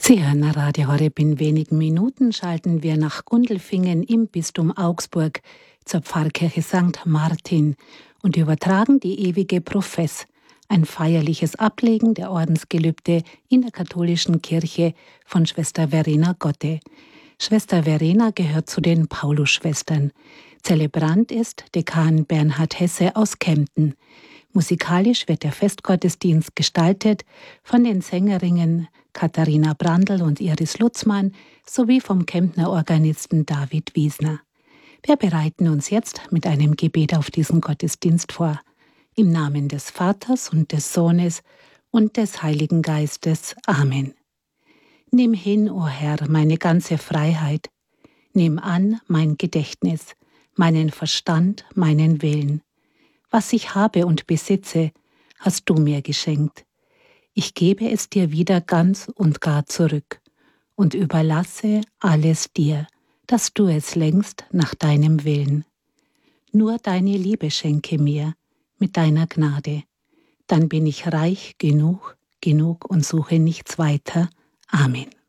Sie hören Radio Horeb. In wenigen Minuten schalten wir nach Gundelfingen im Bistum Augsburg zur Pfarrkirche St. Martin und übertragen die ewige Profess, ein feierliches Ablegen der Ordensgelübde in der katholischen Kirche von Schwester Verena Gotte. Schwester Verena gehört zu den Paulusschwestern. Zelebrant ist Dekan Bernhard Hesse aus Kempten. Musikalisch wird der Festgottesdienst gestaltet von den Sängerinnen Katharina Brandl und Iris Lutzmann sowie vom Kemptner Organisten David Wiesner. Wir bereiten uns jetzt mit einem Gebet auf diesen Gottesdienst vor. Im Namen des Vaters und des Sohnes und des Heiligen Geistes. Amen. Nimm hin, o Herr, meine ganze Freiheit. Nimm an mein Gedächtnis, meinen Verstand, meinen Willen. Was ich habe und besitze, hast du mir geschenkt. Ich gebe es dir wieder ganz und gar zurück und überlasse alles dir, dass du es lenkst nach deinem Willen. Nur deine Liebe schenke mir mit deiner Gnade. Dann bin ich reich genug und suche nichts weiter. Amen.